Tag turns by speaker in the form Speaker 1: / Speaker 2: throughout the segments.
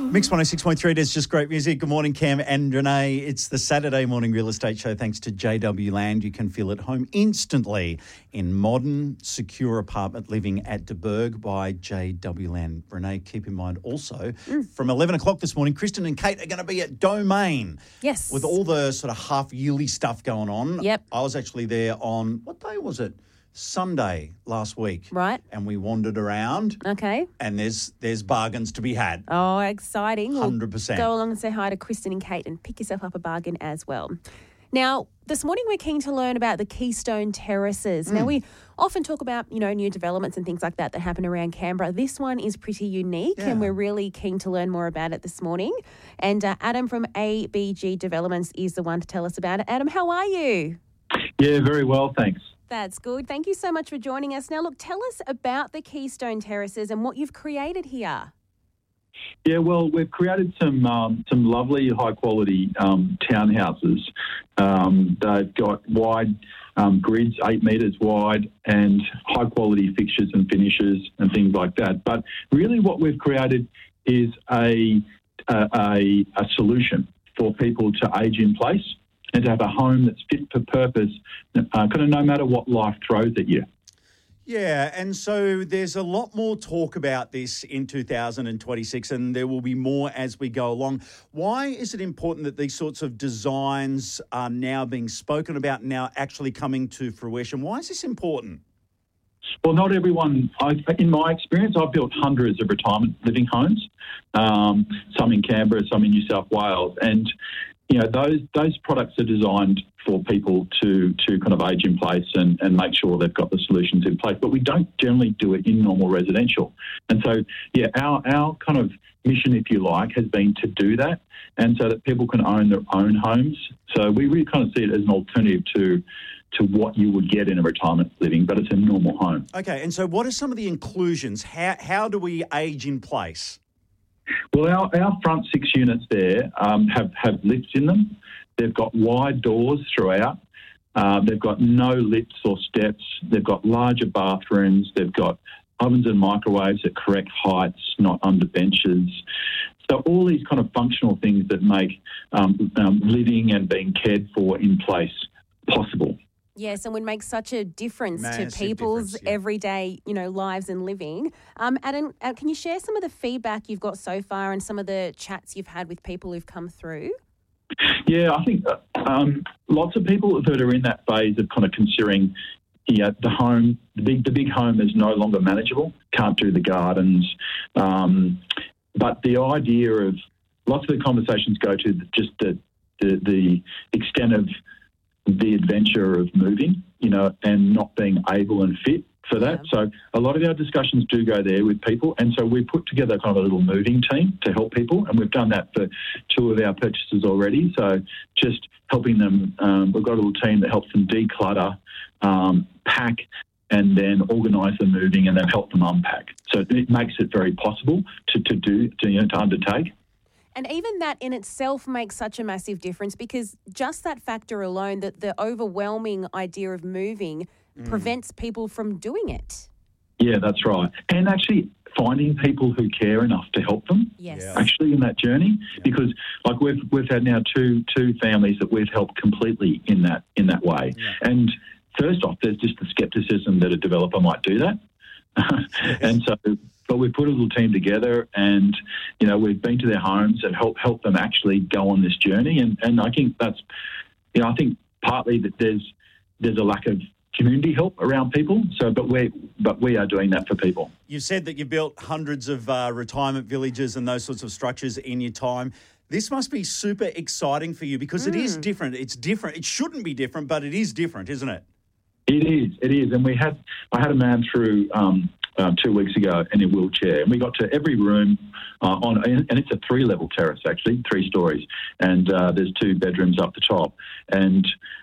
Speaker 1: Mix 106.3, there's just great music. Good morning, Cam and Renee. It's the Saturday morning real estate show thanks to JW Land. You can feel at home instantly in modern, secure apartment living at De Burg by JW Land. Renee, keep in mind also, from 11 o'clock this morning, Kristen and Kate are going to be at Domain.
Speaker 2: Yes.
Speaker 1: With all the sort of half-yearly stuff going on.
Speaker 2: Yep.
Speaker 1: I was actually there on, what day was it? Sunday last week.
Speaker 2: Right.
Speaker 1: And we wandered around.
Speaker 2: Okay.
Speaker 1: And there's bargains to be had.
Speaker 2: Oh, exciting.
Speaker 1: 100%.
Speaker 2: Go along and say hi to Kristen and Kate and pick yourself up a bargain as well. Now, this morning we're keen to learn about the Keystone Terraces. Now, we often talk about, new developments and things like that happen around Canberra. This one is pretty unique and we're really keen to learn more about it this morning. And Adam from ABG Developments is the one to tell us about it. Adam, how are you?
Speaker 3: Yeah, very well, thanks.
Speaker 2: That's good. Thank you so much for joining us. Now, look, tell us about the Keystone Terraces and what you've created here.
Speaker 3: Yeah, well, we've created some lovely, high-quality townhouses. They've got wide grids, 8 metres wide, and high-quality fixtures and finishes and things like that. But really what we've created is a solution for people to age in place and to have a home that's fit for purpose, kind of no matter what life throws at you.
Speaker 1: Yeah, and so there's a lot more talk about this in 2026 and there will be more as we go along. Why is it important that these sorts of designs are now being spoken about, now actually coming to fruition? Why is this important?
Speaker 3: Well, not everyone, in my experience, I've built hundreds of retirement living homes, some in Canberra, some in New South Wales, and those products are designed for people to kind of age in place and make sure they've got the solutions in place. But we don't generally do it in normal residential. And so, our kind of mission, if you like, has been to do that and so that people can own their own homes. So we really kind of see it as an alternative to what you would get in a retirement living, but it's a normal home.
Speaker 1: Okay, and so what are some of the inclusions? How do we age in place?
Speaker 3: Well, our front 6 units there have lifts in them. They've got wide doors throughout. They've got no lifts or steps. They've got larger bathrooms. They've got ovens and microwaves at correct heights, not under benches. So all these kind of functional things that make living and being cared for in place possible.
Speaker 2: Yes, and would make such a difference
Speaker 1: Massive
Speaker 2: to people's
Speaker 1: difference, yeah.
Speaker 2: everyday, lives and living. Adam, can you share some of the feedback you've got so far and some of the chats you've had with people who've come through?
Speaker 3: Yeah, I think lots of people that are in that phase of kind of considering the home, the big home is no longer manageable, can't do the gardens. But the idea of lots of the conversations go to just the extent of the adventure of moving, and not being able and fit for that.
Speaker 2: Yeah.
Speaker 3: So a lot of our discussions do go there with people. And so we put together kind of a little moving team to help people. And we've done that for 2 of our purchases already. So just helping them, we've got a little team that helps them declutter, pack, and then organise the moving and then help them unpack. So it makes it very possible to undertake.
Speaker 2: And even that in itself makes such a massive difference because just that factor alone, that the overwhelming idea of moving prevents people from doing it.
Speaker 3: Yeah, that's right. And actually finding people who care enough to help them actually in that journey. Yeah. Because like we've had now two families that we've helped completely in that way. Yeah. And first off, there's just the skepticism that a developer might do that. And so, but we've put a little team together and, we've been to their homes and helped them actually go on this journey. And I think that's, I think partly that there's a lack of community help around people. So, but we are doing that for people.
Speaker 1: You've said that you've built hundreds of retirement villages and those sorts of structures in your time. This must be super exciting for you because it is different. It's different. It shouldn't be different, but it is different, isn't it?
Speaker 3: It is. And I had a man through 2 weeks ago in a wheelchair, and we got to every room and it's a 3-level terrace, actually, 3 stories, and there's 2 bedrooms up the top. And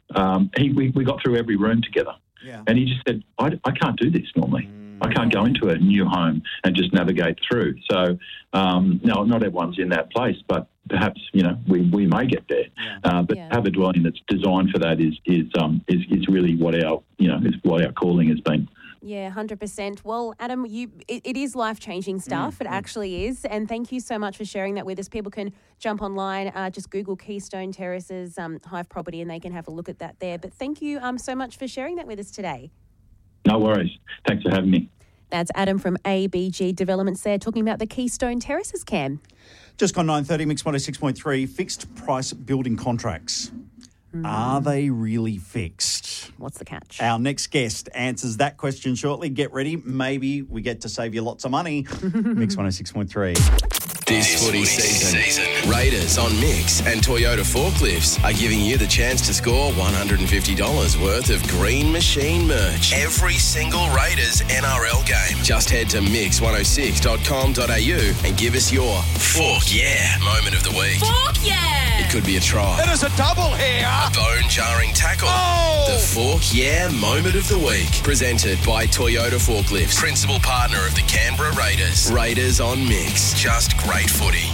Speaker 3: we got through every room together. Yeah. And he just said, I can't do this normally. I can't go into a new home and just navigate through. So, no, not everyone's in that place, but perhaps, we may get there. Yeah. But have a dwelling that's designed for that is really what our, is what our calling has been
Speaker 2: Yeah, 100%. Well, Adam, it is life-changing stuff. It actually is. And thank you so much for sharing that with us. People can jump online, just Google Keystone Terraces Hive property, and they can have a look at that there. But thank you so much for sharing that with us today.
Speaker 3: No worries. Thanks for having me.
Speaker 2: That's Adam from ABG Developments there talking about the Keystone Terraces, Cam.
Speaker 1: Just gone 9:30, Mix 106.3, fixed price building contracts. Are they really fixed?
Speaker 2: What's the catch?
Speaker 1: Our next guest answers that question shortly. Get ready. Maybe we get to save you lots of money. Mix 106.3.
Speaker 4: This footy season, Raiders on Mix and Toyota Forklifts are giving you the chance to score $150 worth of Green Machine merch every single Raiders NRL game. Just head to mix106.com.au and give us your Fork Yeah moment of the week.
Speaker 5: Fork Yeah!
Speaker 4: It could be a try.
Speaker 6: It is a double here.
Speaker 4: A bone-jarring tackle.
Speaker 6: Oh!
Speaker 4: The Fork Yeah moment of the week. Presented by Toyota Forklifts, principal partner of the Canberra Raiders. Raiders on Mix. Just great footy.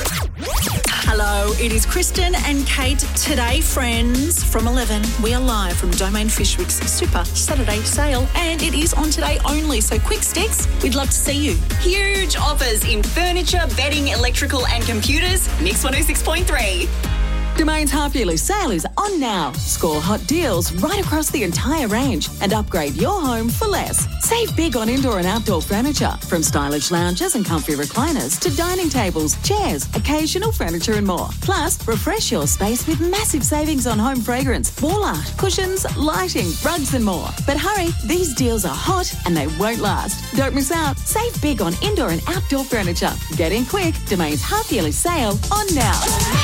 Speaker 5: Hello, it is Kristen and Kate. Today, friends, from 11, we are live from Domain Fishwick's Super Saturday Sale, and it is on today only, so quick sticks, we'd love to see you.
Speaker 7: Huge offers in furniture, bedding, electrical and computers. Mix 106.3.
Speaker 5: Domain's half-yearly sale is on now. Score hot deals right across the entire range and upgrade your home for less. Save big on indoor and outdoor furniture, from stylish lounges and comfy recliners to dining tables, chairs, occasional furniture and more. Plus, refresh your space with massive savings on home fragrance, wall art, cushions, lighting, rugs and more. But hurry, these deals are hot and they won't last. Don't miss out. Save big on indoor and outdoor furniture. Get in quick. Domain's half-yearly sale on now.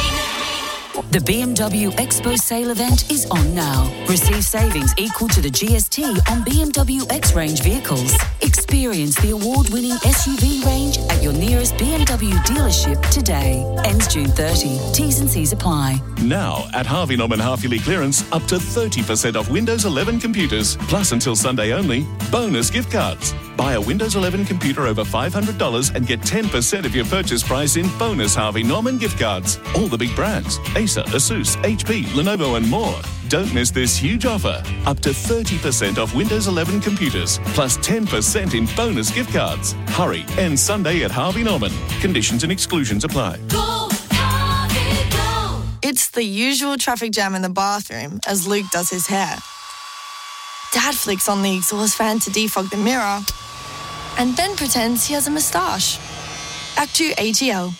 Speaker 8: The BMW Expo sale event is on now. Receive savings equal to the GST on BMW X-Range vehicles. Experience the award-winning SUV range at your nearest BMW dealership today. Ends June 30. T's and C's apply.
Speaker 9: Now, at Harvey Norman half-yearly clearance, up to 30% off Windows 11 computers. Plus, until Sunday only, bonus gift cards. Buy a Windows 11 computer over $500 and get 10% of your purchase price in bonus Harvey Norman gift cards. All the big brands: Acer, Asus, HP, Lenovo and more. Don't miss this huge offer. Up to 30% off Windows 11 computers, plus 10% in bonus gift cards. Hurry, ends Sunday at Harvey Norman. Conditions and exclusions apply.
Speaker 10: Go, Harvey, go! It's the usual traffic jam in the bathroom as Luke does his hair. Dad flicks on the exhaust fan to defog the mirror and then pretends he has a moustache. Act 2 ATL.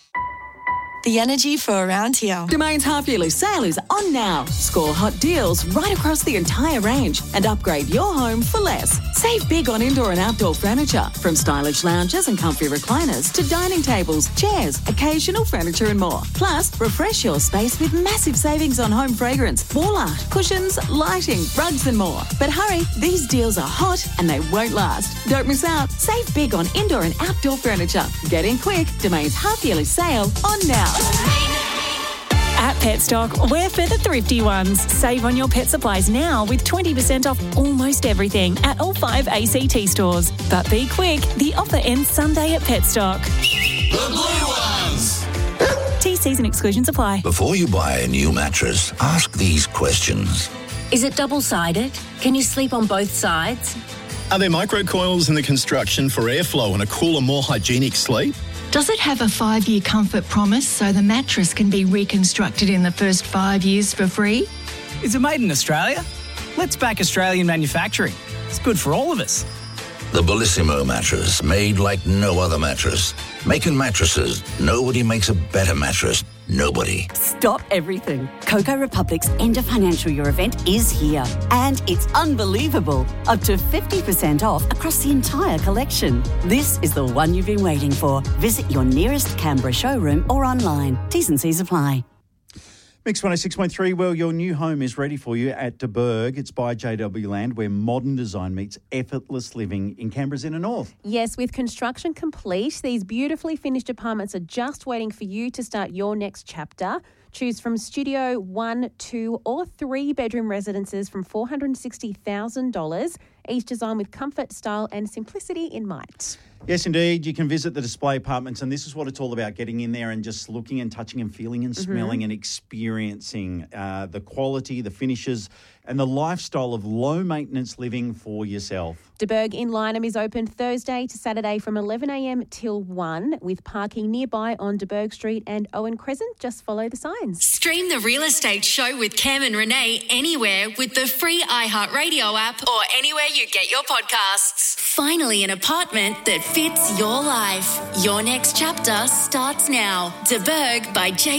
Speaker 10: The energy for around here.
Speaker 5: Domain's half-yearly sale is on now. Score hot deals right across the entire range and upgrade your home for less. Save big on indoor and outdoor furniture, from stylish lounges and comfy recliners to dining tables, chairs, occasional furniture and more. Plus, refresh your space with massive savings on home fragrance, wall art, cushions, lighting, rugs and more. But hurry, these deals are hot and they won't last. Don't miss out. Save big on indoor and outdoor furniture. Get in quick. Domain's half-yearly sale on now.
Speaker 11: At Petstock, we're for the thrifty ones. Save on your pet supplies now with 20% off almost everything at all 5 ACT stores. But be quick, the offer ends Sunday at Petstock.
Speaker 12: The blue ones!
Speaker 11: TCs and exclusions apply.
Speaker 13: Before you buy a new mattress, ask these questions.
Speaker 14: Is it double-sided? Can you sleep on both sides?
Speaker 15: Are there microcoils in the construction for airflow and a cooler, more hygienic sleep?
Speaker 16: Does it have a 5-year comfort promise so the mattress can be reconstructed in the first 5 years for free?
Speaker 17: Is it made in Australia? Let's back Australian manufacturing. It's good for all of us.
Speaker 13: The Bellissimo mattress, made like no other mattress. Making mattresses, nobody makes a better mattress. Nobody.
Speaker 18: Stop everything. Coco Republic's end of financial year event is here. And it's unbelievable. Up to 50% off across the entire collection. This is the one you've been waiting for. Visit your nearest Canberra showroom or online. T's and C's apply.
Speaker 1: Mix 106.3, well, your new home is ready for you at De Burg. It's by JW Land, where modern design meets effortless living in Canberra's inner north.
Speaker 2: Yes, with construction complete, these beautifully finished apartments are just waiting for you to start your next chapter. Choose from studio 1, 2 or 3 bedroom residences from $460,000 each designed with comfort, style and simplicity in mind.
Speaker 1: Yes, indeed. You can visit the display apartments, and this is what it's all about, getting in there and just looking and touching and feeling and smelling and experiencing the quality, the finishes and the lifestyle of low-maintenance living for yourself.
Speaker 2: De Burg in Lyneham is open Thursday to Saturday from 11am till 1 with parking nearby on De Burg Street and Owen Crescent. Just follow the signs.
Speaker 6: Stream The Real Estate Show with Cam and Renee anywhere with the free iHeartRadio app or anywhere you get your podcasts. Finally, an apartment that fits your life. Your next chapter starts now. De Burg by J.